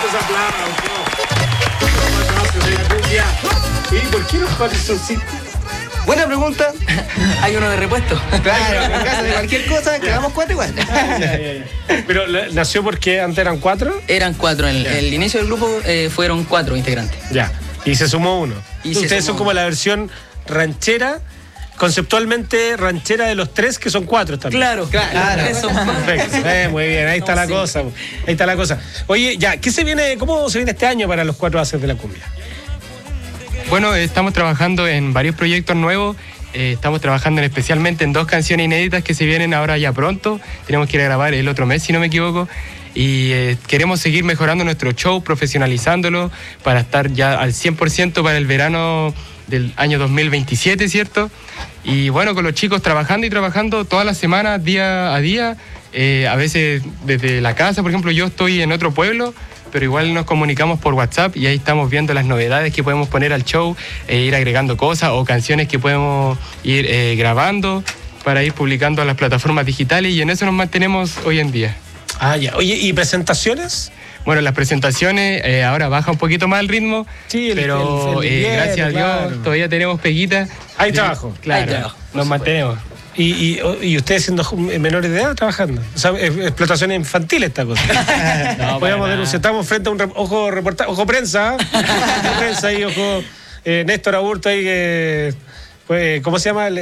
Estos aplausos de la cumbia. ¿Y por qué los 4 son 5? Buena pregunta. Hay uno de repuesto. Claro, en caso de cualquier cosa, quedamos 4 igual. Pero nació porque antes eran 4. Eran 4. En el inicio del grupo fueron 4 integrantes. Ya. Y se sumó uno. Y se Ustedes son sumó como la versión ranchera, conceptualmente ranchera de los 3, que son 4 también. Claro. Eso. Perfecto. Muy bien, ahí está la cosa. Ahí está la cosa. Oye, ya, ¿cómo se viene este año para los 4 Haces de la Cumbia? Bueno, estamos trabajando en varios proyectos nuevos. Estamos trabajando especialmente en 2 canciones inéditas que se vienen ahora ya pronto. Tenemos que ir a grabar el otro mes, si no me equivoco. Y queremos seguir mejorando nuestro show, profesionalizándolo para estar ya al 100% para el verano del año 2027, ¿cierto? Y bueno, con los chicos trabajando y trabajando todas las semanas, día a día. A veces desde la casa, por ejemplo, yo estoy en otro pueblo, pero igual nos comunicamos por WhatsApp y ahí estamos viendo las novedades que podemos poner al show, ir agregando cosas o canciones que podemos ir grabando para ir publicando a las plataformas digitales, y en eso nos mantenemos hoy en día. Ah, ya. Oye, ¿y presentaciones? Bueno, las presentaciones ahora baja un poquito más el ritmo, Sí, pero gracias a Dios claro. todavía tenemos peguita. Hay trabajo. Claro, Hay trabajo, nos mantenemos. Y ustedes siendo menores de edad trabajando. O sea, explotación infantil esta cosa. No, Podríamos para denunciar. Estamos frente a un ojo prensa. Ojo prensa y ojo Néstor Aburto ahí que. Pues, ¿cómo se llama?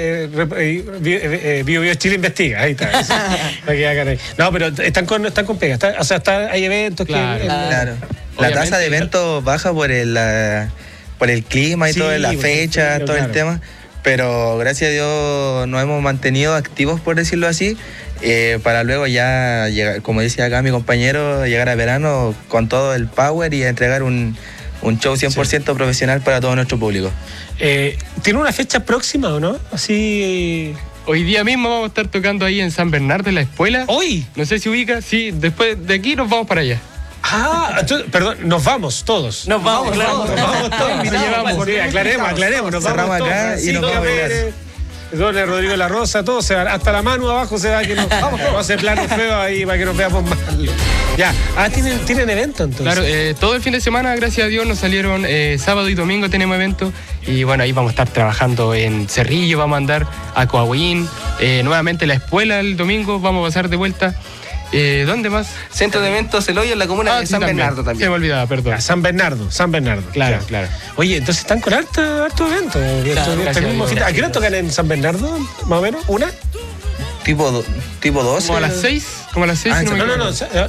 Bio Chile Investiga. Ahí está. Eso. Para que hagan ahí. No, pero están con pega. Hay eventos Claro. que. Claro. La Obviamente, tasa de eventos baja por el clima y Sí, todo, la porque fecha, frío, todo claro. el tema. Pero gracias a Dios nos hemos mantenido activos, por decirlo así, para luego ya llegar, como decía acá mi compañero, llegar a verano con todo el power y entregar un show 100% profesional para todo nuestro público. ¿Tiene una fecha próxima o no? Así. Hoy día mismo vamos a estar tocando ahí en San Bernardo, en la escuela. ¿Hoy? No sé si ubica, sí, después de aquí nos vamos para allá. Ah, entonces, perdón, nos vamos todos. Nos vamos, claro. Nos vamos todos. Sí, aclaremos. Nos Cerramos vamos acá todos. y nos vamos a bailar. Don Rodrigo La Rosa, todos se van. Hasta la Manu abajo se va. Que nos vamos a hacer plano feo ahí para que nos veamos mal. Ya. Ah, ¿tienen evento entonces? Claro, todo el fin de semana, gracias a Dios, nos salieron sábado y domingo tenemos eventos. Y bueno, ahí vamos a estar trabajando en Cerrillo, vamos a andar a Coahuín, nuevamente la escuela el domingo, vamos a pasar de vuelta. ¿Dónde más? Centro de Eventos El Hoyo en la comuna de sí, San Bernardo Se también. me olvidaba, perdón. Ah, San Bernardo. Claro. Oye, entonces están con harto evento. gracias a Dios. ¿A qué hora tocan en San Bernardo? ¿Más o menos? ¿Una? Tipo 12. Como a las 6, Ah, si no me No, equivoco.